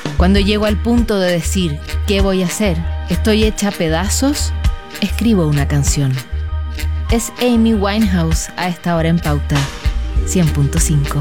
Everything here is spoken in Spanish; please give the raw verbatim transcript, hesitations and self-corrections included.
Cuando llego al punto de decir ¿qué voy a hacer? Estoy hecha a pedazos, escribo una canción. Es Amy Winehouse a esta hora en Pauta cien punto cinco.